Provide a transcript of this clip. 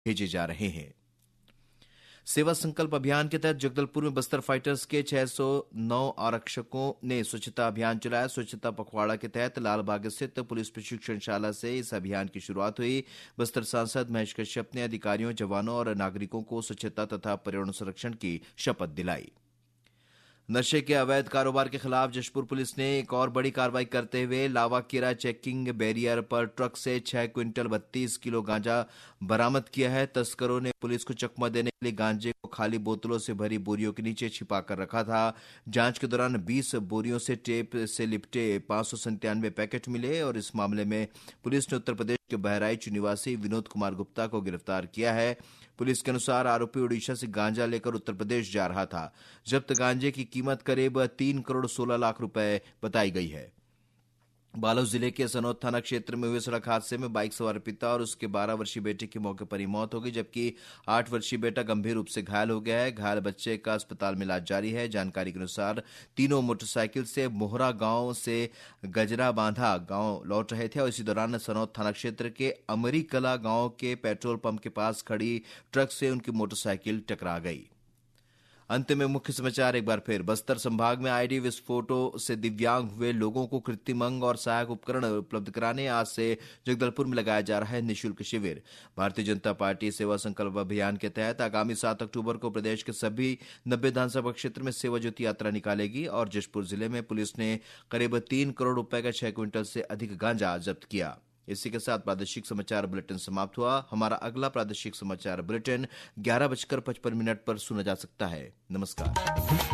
भेजे जा रहे हैं। सेवा संकल्प अभियान के तहत जगदलपुर में बस्तर फाइटर्स के 609 आरक्षकों ने स्वच्छता अभियान चलाया। स्वच्छता पखवाड़ा के तहत लालबाग स्थित पुलिस प्रशिक्षण शाला से इस अभियान की शुरुआत हुई। बस्तर सांसद महेश कश्यप ने अधिकारियों, जवानों और नागरिकों को स्वच्छता तथा पर्यावरण संरक्षण की शपथ दिलाई। नशे के अवैध कारोबार के खिलाफ जशपुर पुलिस ने एक और बड़ी कार्रवाई करते हुए लावाकेरा चेकिंग बैरियर पर ट्रक से 6 क्विंटल 32 किलो गांजा बरामद किया है। तस्करों ने पुलिस को चकमा देने के लिए गांजे को खाली बोतलों से भरी बोरियों के नीचे छिपा कर रखा था। जांच के दौरान 20 बोरियों से टेप से लिपटे 597 पैकेट मिले और इस मामले में पुलिस ने उत्तर प्रदेश के बहराइच निवासी विनोद कुमार गुप्ता को गिरफ्तार किया है। पुलिस के अनुसार आरोपी ओडिशा से गांजा लेकर उत्तर प्रदेश जा रहा था। जब्त गांजे की कीमत करीब 3 करोड़ 16 लाख रुपए बताई गई है। बालोद जिले के सनौद थाना क्षेत्र में हुए सड़क हादसे में बाइक सवार पिता और उसके 12 वर्षीय बेटे की मौके पर ही मौत हो गई, जबकि 8 वर्षीय बेटा गंभीर रूप से घायल हो गया है। घायल बच्चे का अस्पताल में इलाज जारी है। जानकारी के अनुसार तीनों मोटरसाइकिल से मोहरा गांव से गजरा बांधा गांव लौट रहे थे और इसी दौरान सनौद थाना क्षेत्र के अमरी कला गांव के पेट्रोल पंप के पास खड़ी ट्रक से उनकी मोटरसाइकिल टकरा गई। अंत में मुख्य समाचार एक बार फिर। बस्तर संभाग में आईडी विस्फोटों से दिव्यांग हुए लोगों को कृत्रिम अंग और सहायक उपकरण उपलब्ध कराने आज से जगदलपुर में लगाया जा रहा है निःशुल्क शिविर। भारतीय जनता पार्टी सेवा संकल्प अभियान के तहत आगामी 7 अक्टूबर को प्रदेश के सभी 90 विधानसभा क्षेत्र में सेवा ज्योति यात्रा निकालेगी और जशपुर जिले में पुलिस ने करीब 3 करोड़ रुपए का 6 क्विंटल से अधिक गांजा जब्त किया। इसी के साथ प्रादेशिक समाचार बुलेटिन समाप्त हुआ। हमारा अगला प्रादेशिक समाचार बुलेटिन 11:55 पर सुना जा सकता है। नमस्कार।